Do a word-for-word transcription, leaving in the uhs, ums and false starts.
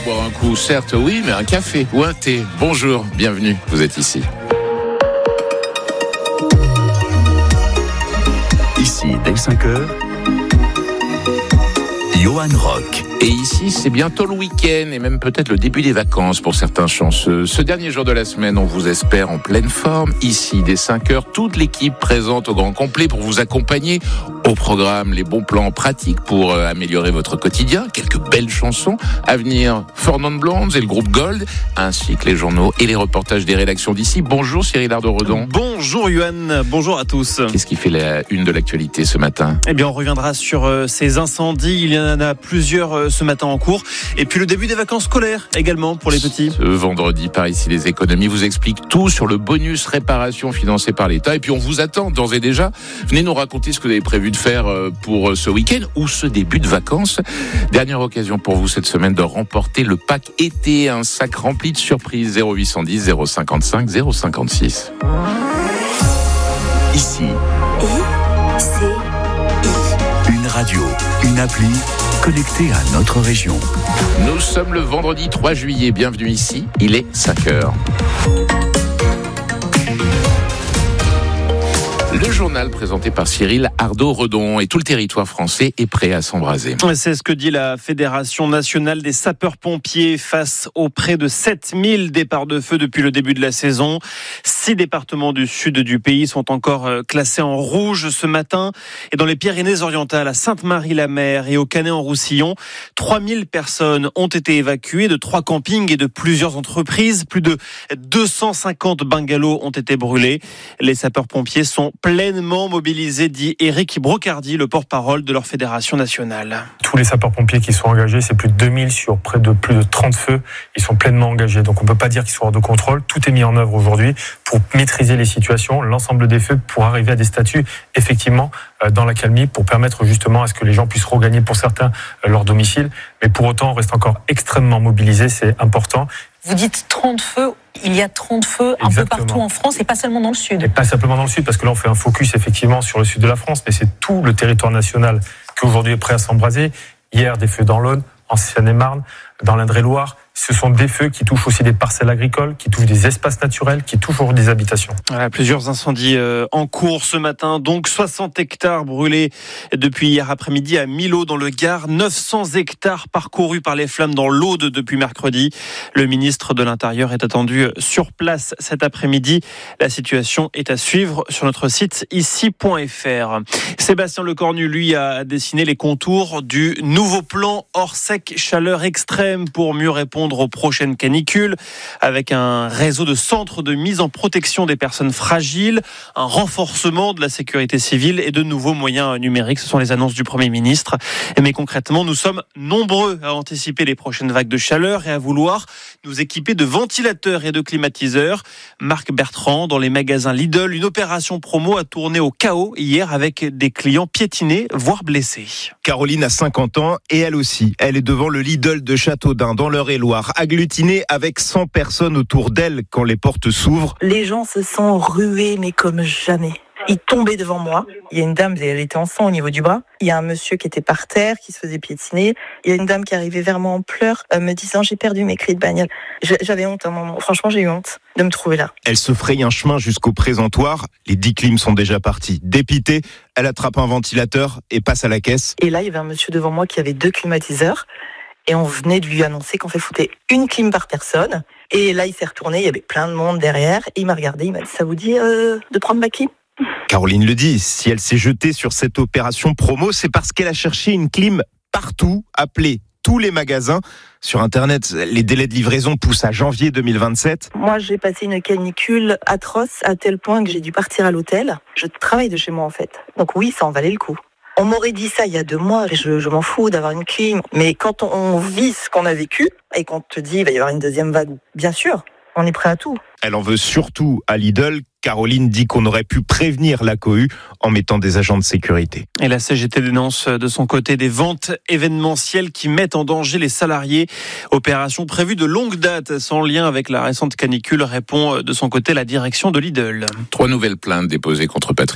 boire un coup, certes, oui, mais un café ou un thé. Bonjour, bienvenue, vous êtes ici. Ici, dès cinq heures, Johan Rock. Et ici, c'est bientôt le week-end et même peut-être le début des vacances pour certains chanceux. Ce dernier jour de la semaine, on vous espère en pleine forme. Ici, dès cinq heures, toute l'équipe présente au grand complet pour vous accompagner. Au programme, les bons plans pratiques pour euh, améliorer votre quotidien. Quelques belles chansons à venir. Four Non Blondes et le groupe Gold, ainsi que les journaux et les reportages des rédactions d'ici. Bonjour Cyril Ardo-Redon. Bonjour Johan, bonjour à tous. Qu'est-ce qui fait la une de l'actualité ce matin ? Eh bien, on reviendra sur euh, ces incendies. Il y en a plusieurs euh, ce matin en cours. Et puis le début des vacances scolaires également pour les petits. Ce vendredi, par ici, les économies vous expliquent tout sur le bonus réparation financé par l'État. Et puis on vous attend d'ores et déjà. Venez nous raconter ce que vous avez prévu de faire pour ce week-end ou ce début de vacances. Dernière occasion pour vous cette semaine de remporter le pack été, un sac rempli de surprises. zéro huit cent dix zéro cinquante-cinq zéro cinquante-six. Ici, I, C, I. une radio, une appli connectée à notre région. Nous sommes le vendredi trois juillet. Bienvenue ici. Il est cinq heures. Le journal présenté par Cyril Ardo-Redon et tout le territoire français est prêt à s'embraser. C'est ce que dit la Fédération nationale des sapeurs-pompiers face aux près de sept mille départs de feu depuis le début de la saison. Six départements du sud du pays sont encore classés en rouge ce matin. Et dans les Pyrénées-Orientales, à Sainte-Marie-la-Mer et au Canet-en-Roussillon, trois mille personnes ont été évacuées de trois campings et de plusieurs entreprises. Plus de deux cent cinquante bungalows ont été brûlés. Les sapeurs-pompiers sont pleinement mobilisés, dit Éric Brocardi, le porte-parole de leur fédération nationale. Tous les sapeurs-pompiers qui sont engagés, c'est plus de deux mille sur près de plus de trente feux. Ils sont pleinement engagés. Donc on ne peut pas dire qu'ils sont hors de contrôle. Tout est mis en œuvre aujourd'hui pour maîtriser les situations, l'ensemble des feux, pour arriver à des statuts effectivement dans l'accalmie, pour permettre justement à ce que les gens puissent regagner pour certains leur domicile. Mais pour autant, on reste encore extrêmement mobilisés. C'est important. Vous dites trente feux, il y a trente feux un Exactement. peu partout en France et pas seulement dans le sud. Et pas simplement dans le sud, parce que là on fait un focus effectivement sur le sud de la France, mais c'est tout le territoire national qui aujourd'hui est prêt à s'embraser. Hier, des feux dans l'Aude, en Seine-et-Marne, dans l'Indre-et-Loire. Ce sont des feux qui touchent aussi des parcelles agricoles, qui touchent des espaces naturels, qui touchent des habitations. Voilà, plusieurs incendies euh, en cours ce matin. Donc soixante hectares brûlés depuis hier après-midi à Millau dans le Gard. neuf cents hectares parcourus par les flammes dans l'Aude depuis mercredi. Le ministre de l'Intérieur est attendu sur place cet après-midi. La situation est à suivre sur notre site ici point f r. Sébastien Lecornu, lui, a dessiné les contours du nouveau plan hors sec chaleur extrême pour mieux répondre aux prochaines canicules, avec un réseau de centres de mise en protection des personnes fragiles, un renforcement de la sécurité civile et de nouveaux moyens numériques. Ce sont les annonces du Premier ministre. Mais concrètement, nous sommes nombreux à anticiper les prochaines vagues de chaleur et à vouloir nous équiper de ventilateurs et de climatiseurs. Marc Bertrand, dans les magasins Lidl, une opération promo a tourné au chaos hier avec des clients piétinés, voire blessés. Caroline a cinquante ans et elle aussi. Elle est devant le Lidl de Châteaudun, dans l'Eure-et-Loire, agglutinée avec cent personnes autour d'elle quand les portes s'ouvrent. Les gens se sont rués, mais comme jamais. Ils tombaient devant moi. Il y a une dame, elle était en sang au niveau du bras. Il y a un monsieur qui était par terre, qui se faisait piétiner. Il y a une dame qui arrivait vers moi en pleurs, euh, me disant « j'ai perdu mes clés de bagnole ». J'avais honte à un moment. Franchement, j'ai eu honte de me trouver là. Elle se fraye un chemin jusqu'au présentoir. Les dix clims sont déjà partis. Dépitée, elle attrape un ventilateur et passe à la caisse. Et là, il y avait un monsieur devant moi qui avait deux climatiseurs. Et on venait de lui annoncer qu'on fait fouter une clim par personne. Et là, il s'est retourné, il y avait plein de monde derrière. Et il m'a regardé, il m'a dit « ça vous dit euh, de prendre ma clim ?» Caroline le dit, si elle s'est jetée sur cette opération promo, c'est parce qu'elle a cherché une clim partout, appelée tous les magasins. Sur Internet, les délais de livraison poussent à janvier deux mille vingt-sept. Moi, j'ai passé une canicule atroce à tel point que j'ai dû partir à l'hôtel. Je travaille de chez moi, en fait. Donc oui, ça en valait le coup. On m'aurait dit ça il y a deux mois, je, je m'en fous d'avoir une clim. Mais quand on, on vit ce qu'on a vécu et qu'on te dit il va y avoir une deuxième vague, bien sûr, on est prêt à tout. Elle en veut surtout à Lidl. Caroline dit qu'on aurait pu prévenir la cohue en mettant des agents de sécurité. Et la C G T dénonce de son côté des ventes événementielles qui mettent en danger les salariés. Opération prévue de longue date sans lien avec la récente canicule, répond de son côté la direction de Lidl. Trois nouvelles plaintes déposées contre Patrick